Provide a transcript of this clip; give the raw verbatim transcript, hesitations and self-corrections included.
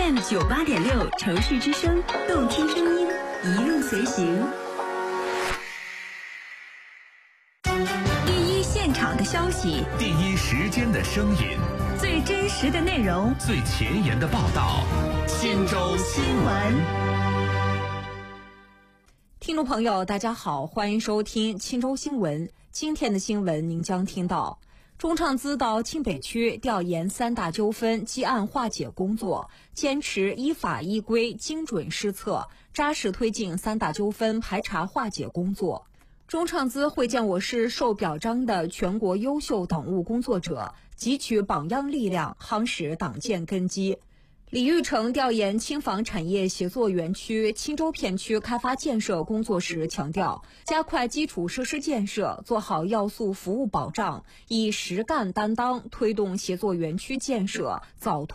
M 九八点六城市之声，动听声音，一路随行。第一现场的消息， 第一时间的声音， 最真实的内容， 最前沿的报道。忻州新闻。 听众朋友大家好，欢迎收听忻州新闻。今天的新闻您将听到，中创资到沁北区调研三大纠纷积案化解工作，坚持依法依规精准施策，扎实推进三大纠纷排查化解工作。中创资会见我市受表彰的全国优秀党务工作者，汲取榜样力量，夯实党建根基。李玉成调研轻纺产业协作园区忻州片区开发建设工作时强调，加快基础设施建设，做好要素服务保障，以实干担当推动协作园区建设早